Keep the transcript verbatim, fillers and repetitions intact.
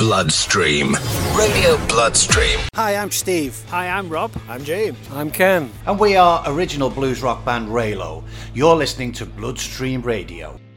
Bloodstream. Radio Bloodstream. Hi, I'm Steve. Hi, I'm Rob. I'm James. I'm Ken. And we are original blues rock band Raylo. You're listening to Bloodstream Radio.